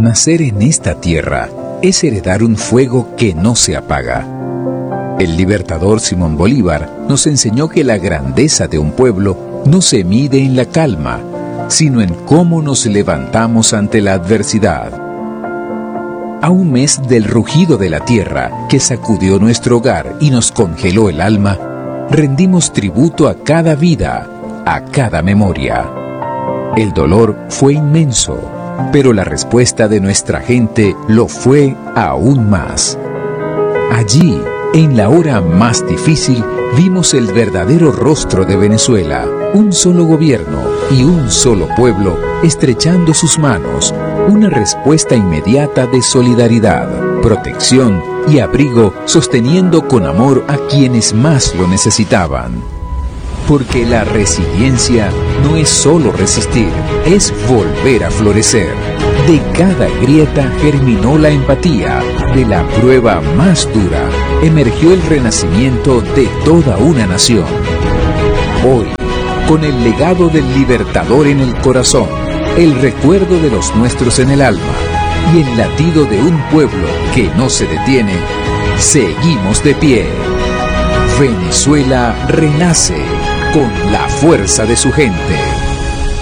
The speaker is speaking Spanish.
Nacer en esta tierra es heredar un fuego que no se apaga. El libertador Simón Bolívar nos enseñó que la grandeza de un pueblo no se mide en la calma, sino en cómo nos levantamos ante la adversidad. A un mes del rugido de la tierra que sacudió nuestro hogar y nos congeló el alma, rendimos tributo a cada vida, a cada memoria. El dolor fue inmenso, pero la respuesta de nuestra gente lo fue aún más. Allí, en la hora más difícil, vimos el verdadero rostro de Venezuela, un solo gobierno y un solo pueblo estrechando sus manos, una respuesta inmediata de solidaridad, protección y abrigo, sosteniendo con amor a quienes más lo necesitaban. Porque la resiliencia no es solo resistir, es volver a florecer. De cada grieta germinó la empatía, de la prueba más dura emergió el renacimiento de toda una nación. Hoy, con el legado del libertador en el corazón, el recuerdo de los nuestros en el alma y el latido de un pueblo que no se detiene, seguimos de pie. Venezuela renace con la fuerza de su gente.